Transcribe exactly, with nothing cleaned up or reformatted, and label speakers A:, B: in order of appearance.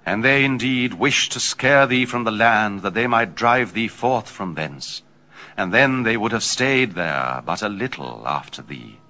A: And they indeed wished to scare thee from the land, that they might drive thee forth from thence. And then they would have stayed there but a little after thee.